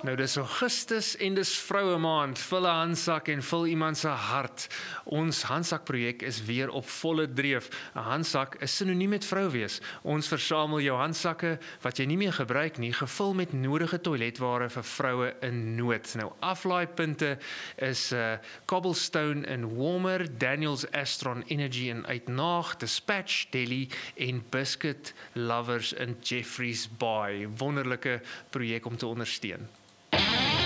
Nou dis Augustus en dis vroue maand, vul 'n handsak en vul iemand se hart. Ons handsakprojek is weer op volle dreef. 'n Handsak is sinoniem met vrou wees. Ons versamel jou handsakke wat jy nie meer gebruik nie, gevul met nodige toiletware vir vroue in nood. Nou aflaaipunte is Cobblestone in Warmer, Daniels Astron Energy in Uitnaag, Dispatch Delhi en Biscuit Lovers in Jeffreys Bay. Wonderlike projek om te ondersteun.